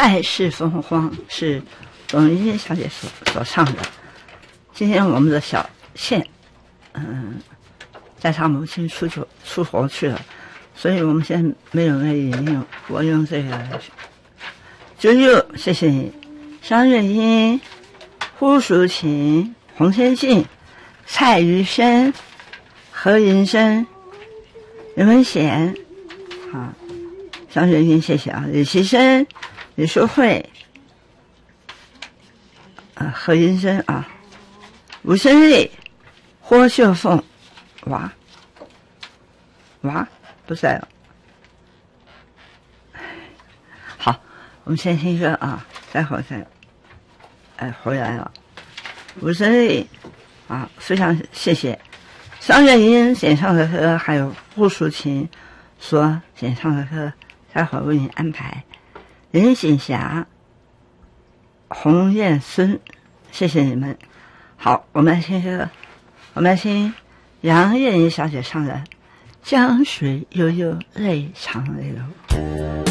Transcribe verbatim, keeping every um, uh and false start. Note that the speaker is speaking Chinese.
菜式风光是董云金小姐所所唱的。今天我们的小倩，嗯，在她母亲出去出国去了，所以我们现在没有人引用，我用这个。啾啾，谢谢你。张月英、胡淑琴、洪天信、蔡余生、何云生、刘文贤，啊，张月英谢谢啊，李其生、李淑慧，啊，何云生啊，吴生瑞、霍秀凤，哇，哇，不在了。好，我们先听歌啊，待会儿再，哎，回来了。吴生瑞，啊，非常谢谢张月英演唱的歌，还有胡淑琴所演唱的歌，待会儿为你安排。林锦霞、洪艳孙，谢谢你们。好，我们来听歌，我们来听杨燕妮小姐唱的《江水悠悠泪长流》。